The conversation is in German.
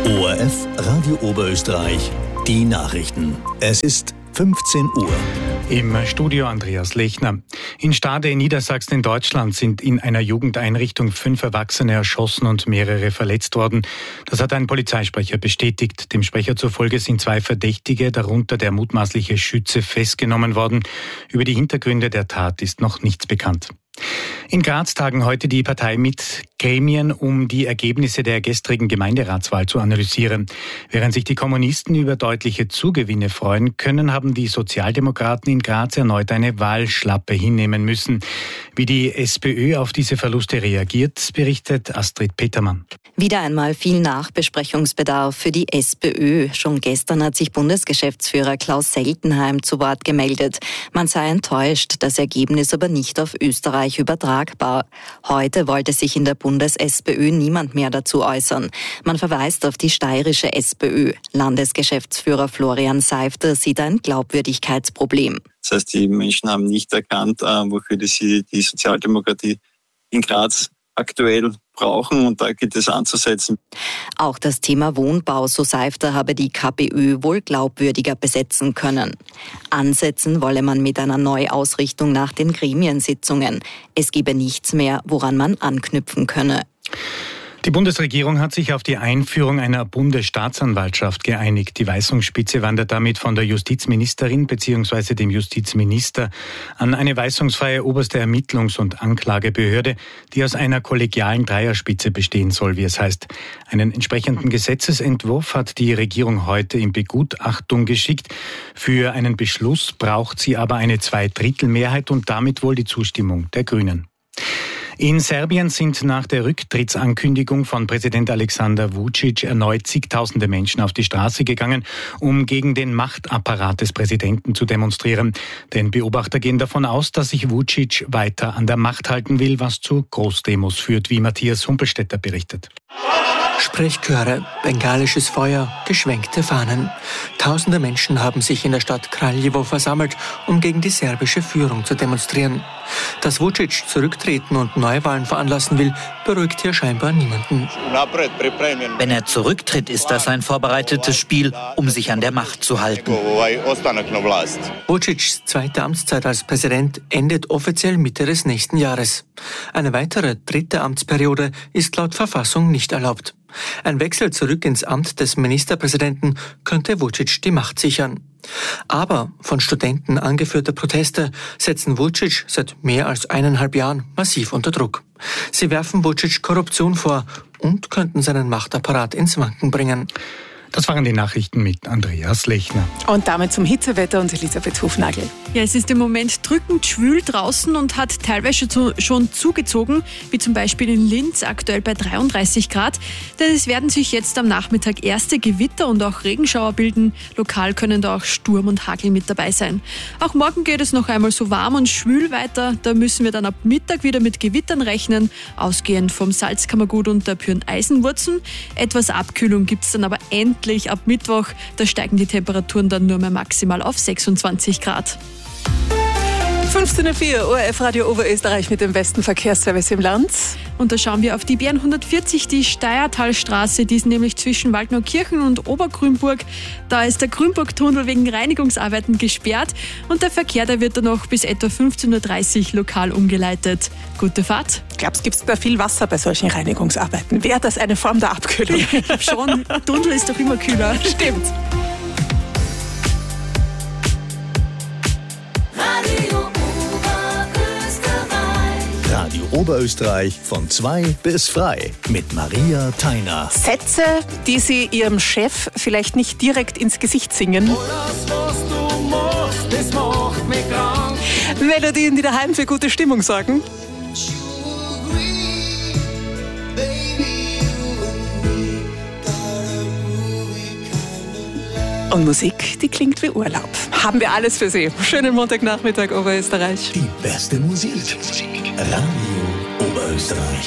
ORF Radio Oberösterreich, die Nachrichten. Es ist 15 Uhr. Im Studio Andreas Lechner. In Stade in Niedersachsen in Deutschland sind in einer Jugendeinrichtung 5 Erwachsene erschossen und mehrere verletzt worden. Das hat ein Polizeisprecher bestätigt. Dem Sprecher zufolge sind 2 Verdächtige, darunter der mutmaßliche Schütze, festgenommen worden. Über die Hintergründe der Tat ist noch nichts bekannt. In Graz tagen heute die Partei mit Gremien, um die Ergebnisse der gestrigen Gemeinderatswahl zu analysieren. Während sich die Kommunisten über deutliche Zugewinne freuen können, haben die Sozialdemokraten in Graz erneut eine Wahlschlappe hinnehmen müssen. Wie die SPÖ auf diese Verluste reagiert, berichtet Astrid Petermann. Wieder einmal viel Nachbesprechungsbedarf für die SPÖ. Schon gestern hat sich Bundesgeschäftsführer Klaus Seltenheim zu Wort gemeldet. Man sei enttäuscht, das Ergebnis aber nicht auf Österreich übertragbar. Heute wollte sich in der Bundes-SPÖ niemand mehr dazu äußern. Man verweist auf die steirische SPÖ. Landesgeschäftsführer Florian Seifter sieht ein Glaubwürdigkeitsproblem. Das heißt, die Menschen haben nicht erkannt, wofür sie die Sozialdemokratie in Graz aktuell brauchen, und da gilt es anzusetzen. Auch das Thema Wohnbau, so Seifter, habe die KPÖ wohl glaubwürdiger besetzen können. Ansetzen wolle man mit einer Neuausrichtung nach den Gremiensitzungen. Es gebe nichts mehr, woran man anknüpfen könne. Die Bundesregierung hat sich auf die Einführung einer Bundesstaatsanwaltschaft geeinigt. Die Weisungsspitze wandert damit von der Justizministerin bzw. dem Justizminister an eine weisungsfreie oberste Ermittlungs- und Anklagebehörde, die aus einer kollegialen Dreierspitze bestehen soll, wie es heißt. Einen entsprechenden Gesetzesentwurf hat die Regierung heute in Begutachtung geschickt. Für einen Beschluss braucht sie aber eine 2/3 und damit wohl die Zustimmung der Grünen. In Serbien sind nach der Rücktrittsankündigung von Präsident Aleksandar Vučić erneut zigtausende Menschen auf die Straße gegangen, um gegen den Machtapparat des Präsidenten zu demonstrieren. Denn Beobachter gehen davon aus, dass sich Vučić weiter an der Macht halten will, was zu Großdemos führt, wie Matthias Humpelstädter berichtet. Sprechchöre, bengalisches Feuer, geschwenkte Fahnen. Tausende Menschen haben sich in der Stadt Kraljevo versammelt, um gegen die serbische Führung zu demonstrieren. Dass Vučić zurücktreten und Neuwahlen veranlassen will, beruhigt hier scheinbar niemanden. Wenn er zurücktritt, ist das ein vorbereitetes Spiel, um sich an der Macht zu halten. Vučićs zweite Amtszeit als Präsident endet offiziell Mitte des nächsten Jahres. Eine weitere 3. Amtsperiode ist laut Verfassung nicht erlaubt. Ein Wechsel zurück ins Amt des Ministerpräsidenten könnte Vučić die Macht sichern. Aber von Studenten angeführte Proteste setzen Vučić seit mehr als 1,5 Jahren massiv unter Druck. Sie werfen Vučić Korruption vor und könnten seinen Machtapparat ins Wanken bringen. Das waren die Nachrichten mit Andreas Lechner. Und damit zum Hitzewetter und Elisabeth Hufnagel. Ja, es ist im Moment drückend schwül draußen und hat teilweise schon zugezogen, wie zum Beispiel in Linz, aktuell bei 33 Grad. Denn es werden sich jetzt am Nachmittag erste Gewitter und auch Regenschauer bilden. Lokal können da auch Sturm und Hagel mit dabei sein. Auch morgen geht es noch einmal so warm und schwül weiter. Da müssen wir dann ab Mittag wieder mit Gewittern rechnen, ausgehend vom Salzkammergut und der Pyrn-Eisenwurzen. Etwas Abkühlung gibt es dann aber endlich ab Mittwoch. Da steigen die Temperaturen dann nur mehr maximal auf 26 Grad. 15.04 Uhr, ORF Radio Oberösterreich mit dem besten Verkehrsservice im Land. Und da schauen wir auf die BN 140, die Steiertalstraße, die ist nämlich zwischen Waldneukirchen und Obergrünburg. Da ist der Grünburgtunnel wegen Reinigungsarbeiten gesperrt und der Verkehr, der wird dann noch bis etwa 15.30 Uhr lokal umgeleitet. Gute Fahrt. Glaubst du, gibt es da viel Wasser bei solchen Reinigungsarbeiten? Wäre das eine Form der Abkühlung? Ich glaube schon, Tunnel ist doch immer kühler. Stimmt. Radio Oberösterreich von 2 bis frei mit Maria Theiner. Sätze, die Sie Ihrem Chef vielleicht nicht direkt ins Gesicht singen. Melodien, die daheim für gute Stimmung sorgen. Und Musik, die klingt wie Urlaub. Haben wir alles für Sie. Schönen Montagnachmittag, Oberösterreich. Die beste Musik. Radio Oberösterreich.